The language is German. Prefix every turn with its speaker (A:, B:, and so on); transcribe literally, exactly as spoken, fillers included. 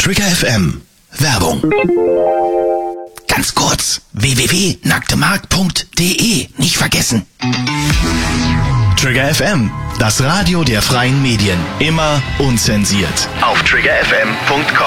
A: Trigger F M. Werbung. Ganz kurz. w w w punkt nacktemark punkt de. Nicht vergessen. Trigger F M. Das Radio der freien Medien. Immer unzensiert. Auf trigger f m punkt com.